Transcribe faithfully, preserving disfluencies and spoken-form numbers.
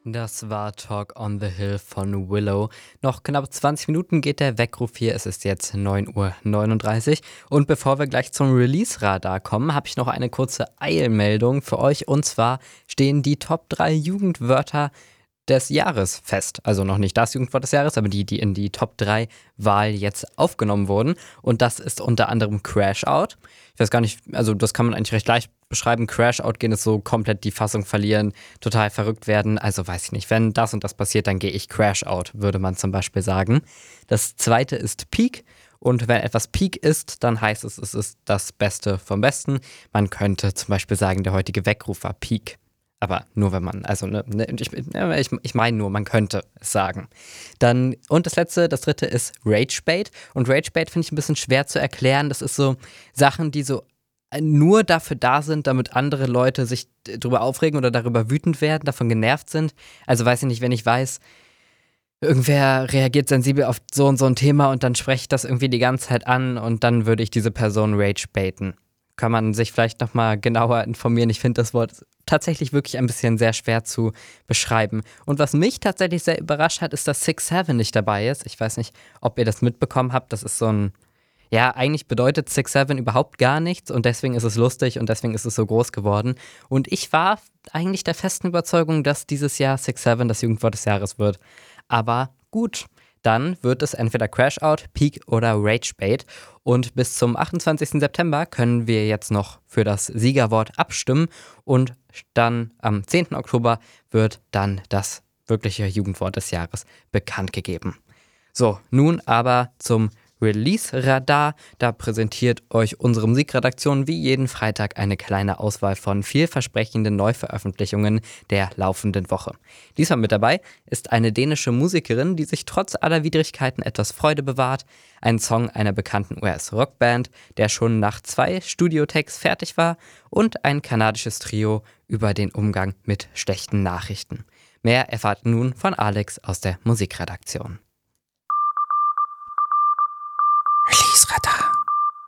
Das war Talk on the Hill von Willow. Noch knapp zwanzig Minuten geht der Weckruf hier. Es ist jetzt neun Uhr neununddreißig. Und bevor wir gleich zum Release-Radar kommen, habe ich noch eine kurze Eilmeldung für euch. Und zwar stehen die Top drei Jugendwörter des Jahres fest. Also noch nicht das Jugendwort des Jahres, aber die, die in die Top drei Wahl jetzt aufgenommen wurden. Und das ist unter anderem Crash-Out. Ich weiß gar nicht, also das kann man eigentlich recht leicht beschreiben. Crash-Out gehen ist so komplett die Fassung verlieren, total verrückt werden. Also weiß ich nicht, wenn das und das passiert, dann gehe ich Crash-Out, würde man zum Beispiel sagen. Das zweite ist Peak. Und wenn etwas Peak ist, dann heißt es, es ist das Beste vom Besten. Man könnte zum Beispiel sagen, der heutige Weckruf war Peak. Aber nur wenn man, also ne, ne, ich, ich, ich meine nur, man könnte es sagen. Dann, und das letzte, das dritte ist Ragebait. Und Ragebait finde ich ein bisschen schwer zu erklären. Das ist so Sachen, die so nur dafür da sind, damit andere Leute sich darüber aufregen oder darüber wütend werden, davon genervt sind. Also weiß ich nicht, wenn ich weiß, irgendwer reagiert sensibel auf so und so ein Thema und dann spreche ich das irgendwie die ganze Zeit an und dann würde ich diese Person ragebaiten. Kann man sich vielleicht nochmal genauer informieren. Ich finde das Wort tatsächlich wirklich ein bisschen sehr schwer zu beschreiben. Und was mich tatsächlich sehr überrascht hat, ist, dass six seven nicht dabei ist. Ich weiß nicht, ob ihr das mitbekommen habt. Das ist so ein, ja, eigentlich bedeutet six seven überhaupt gar nichts und deswegen ist es lustig und deswegen ist es so groß geworden. Und ich war eigentlich der festen Überzeugung, dass dieses Jahr six seven das Jugendwort des Jahres wird. Aber gut. Dann wird es entweder Crash-Out, Peak oder Ragebait. Und bis zum achtundzwanzigsten September können wir jetzt noch für das Siegerwort abstimmen. Und dann am zehnten Oktober wird dann das wirkliche Jugendwort des Jahres bekannt gegeben. So, nun aber zum Release-Radar. Da präsentiert euch unsere Musikredaktion wie jeden Freitag eine kleine Auswahl von vielversprechenden Neuveröffentlichungen der laufenden Woche. Diesmal mit dabei ist eine dänische Musikerin, die sich trotz aller Widrigkeiten etwas Freude bewahrt, ein Song einer bekannten U S-Rockband, der schon nach zwei Studiotakes fertig war, und ein kanadisches Trio über den Umgang mit schlechten Nachrichten. Mehr erfahrt nun von Alex aus der Musikredaktion.